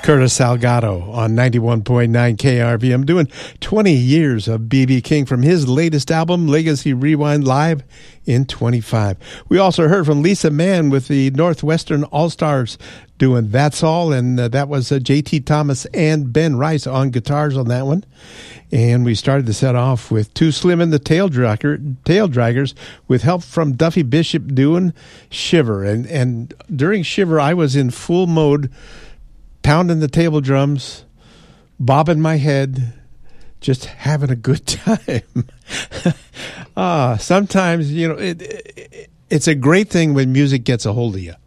Curtis Salgado on 91.9 KRVM, doing 20 years of B.B. King from his latest album, Legacy Rewind, live in 25. We also heard from Lisa Mann with the Northwestern All-Stars doing That's All, and that was J.T. Thomas and Ben Rice on guitars on that one. And we started the set off with Too Slim and the Tail Draggers with help from Duffy Bishop doing Shiver. And during Shiver, I was in full mode, pounding the table drums, bobbing my head, just having a good time. Sometimes, you know, it's a great thing when music gets a hold of you.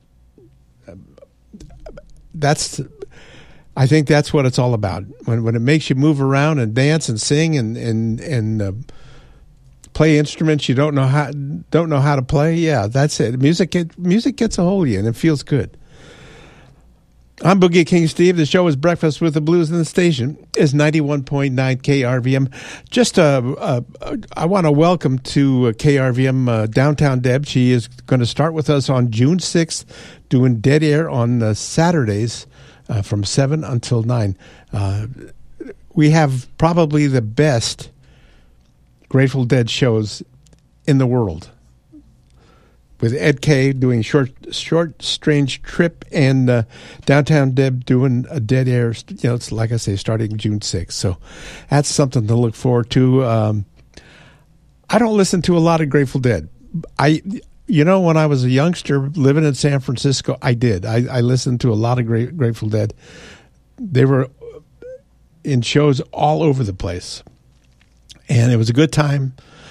I think that's what it's all about. When it makes you move around and dance and sing and play instruments you don't know how to play. Yeah, that's it. Music gets a hold of you and it feels good. I'm Boogie King Steve. The show is Breakfast with the Blues, and the station is 91.9 KRVM. Just I want to welcome to KRVM Downtown Deb. She is going to start with us on June 6th, doing Dead Air on Saturdays from 7 until 9. We have probably the best Grateful Dead shows in the world, with Ed Kay doing short strange trip, and Downtown Deb doing a Dead Air. You know, it's like I say, starting June 6th. So that's something to look forward to. I don't listen to a lot of Grateful Dead. When I was a youngster living in San Francisco, I did. I listened to a lot of Grateful Dead. They were in shows all over the place, and it was a good time.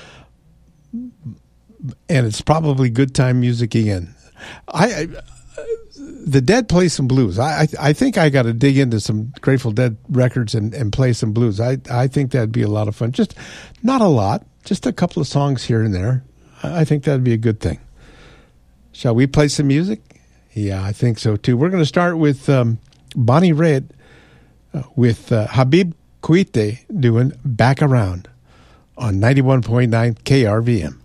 And it's probably good time music again. The Dead play some blues. I think I got to dig into some Grateful Dead records and play some blues. I think that'd be a lot of fun. Just not a lot, just a couple of songs here and there. I think that'd be a good thing. Shall we play some music? Yeah, I think so too. We're going to start with Bonnie Raitt with Habib Kuite doing Back Around on 91.9 KRVM.